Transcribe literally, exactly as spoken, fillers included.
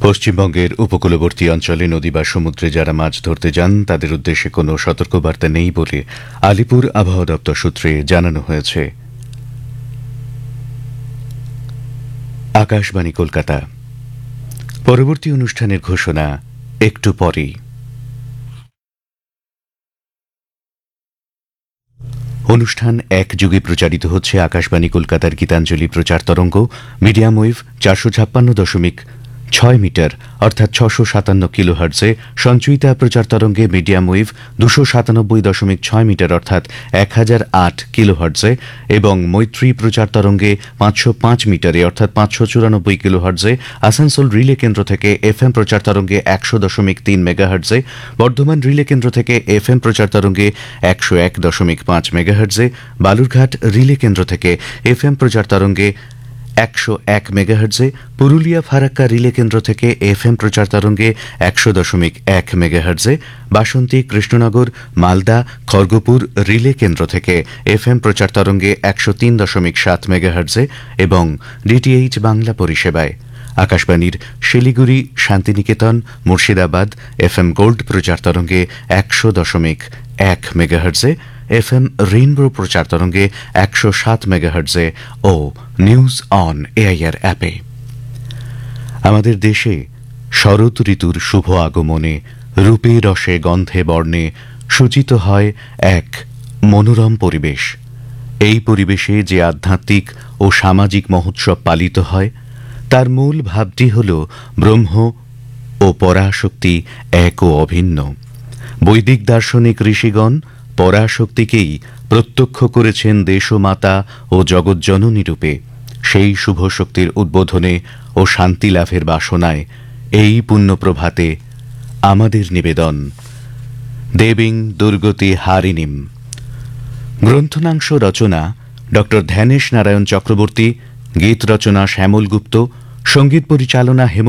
পশ্চিমবঙ্গের উপকূলবর্তী অঞ্চলে নদী বা সমুদ্রে যারা মাছ ধরতে যান তাদের উদ্দেশ্যে কোনো সতর্কবার্তা নেই বলে আলিপুর আবহাওয়া দপ্তর সূত্রে জানানো হয়েছে। আকাশবাণী কলকাতা। পরবর্তী অনুষ্ঠানের ঘোষণা একটু পরেই। অনুষ্ঠান এক যুগে প্রচারিত হচ্ছে আকাশবাণী কলকাতার গীতাঞ্জলি প্রচার তরঙ্গ মিডিয়াম ওয়েভ চারশো ছাপ্পান্ন দশমিক ছয় মিটার অর্থাৎ ছশো সাতান্ন কিলো হার্টজে, সঞ্চয়িতা প্রচার তরঙ্গে মিডিয়াম ওয়েভ দুশো সাতানব্বই দশমিক ছয় মিটার অর্থাৎ এক হাজার আট কিলো হার্টজে এবং মৈত্রী প্রচার তরঙ্গে পাঁচশো পাঁচ মিটারে অর্থাৎ পাঁচশো চুরানব্বই কিলো হার্টজে আসানসোল রিলে কেন্দ্র থেকে এফ এম প্রচার তরঙ্গে একশো দশমিক তিন মেগাহার্টজে, বর্ধমান রিলে কেন্দ্র থেকে এফ এম প্রচার তরঙ্গে একশো এক দশমিক পাঁচ মেগাহার্টজে, বালুরঘাট রিলে কেন্দ্র থেকে এফ এম প্রচার তরঙ্গে একশো এক মেগাহার্টজে, পুরুলিয়া ফারাক্কা রিলে কেন্দ্র থেকে এফ এম প্রচার তরঙ্গে একশো দশমিক এক মেগাহার্টজে, বাসন্তী কৃষ্ণনগর মালদা খড়গপুর রিলে কেন্দ্র থেকে এফ এম প্রচার তরঙ্গে একশো তিন দশমিক সাত মেগাহার্টজে এবং ডিটিএইচ বাংলা পরিষেবায় আকাশবাণীর Siliguri Santiniketan Murshidabad F M gold প্রচার তরঙ্গে একশো দশমিক এক মেগাহার্টজে, এফ এম রেইনবো প্রচার তরঙ্গে একশো সাত মেগাহার্টজে ও নিউজ অন এআইআর অ্যাপে। আমাদের দেশে শরৎ ঋতুর শুভ আগমনে রূপে রসে গন্ধে বর্ণে সূচিত হয় এক মনোরম পরিবেশ। এই পরিবেশে যে আধ্যাত্মিক ও সামাজিক মহোৎসব পালিত হয় তার মূল ভাবটি হল ব্রহ্ম ও পরাশক্তি এক ও অভিন্ন। বৈদিক দার্শনিক ঋষিগণ পরাশক্তিকেই প্রত্যক্ষ করেছেন দেশমাতা ও জগজ্জননী রূপে। সেই শুভ শক্তির উদ্বোধনে ও শান্তি লাভের বাসনায় এই পুণ্যপ্রভাতে আমাদের নিবেদন দেবীং দুর্গতি হারিণীম। গ্রন্থনাংশ রচনা ড ধ্যানেশ নারায়ণ চক্রবর্তী, গীত রচনা শ্যামল গুপ্ত, সঙ্গীত পরিচালনা হেম